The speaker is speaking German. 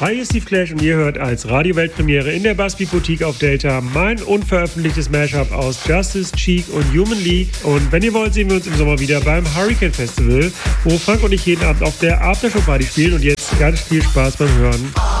Hi, hier ist Steve Clash und ihr hört als Radio-Weltpremiere in der Busbeat Boutique auf Delta mein unveröffentlichtes Mashup aus Justice, Cheek und Human League. Und wenn ihr wollt, sehen wir uns im Sommer wieder beim Hurricane Festival, wo Frank und ich jeden Abend auf der Aftershow-Party spielen. Und jetzt ganz viel Spaß beim Hören.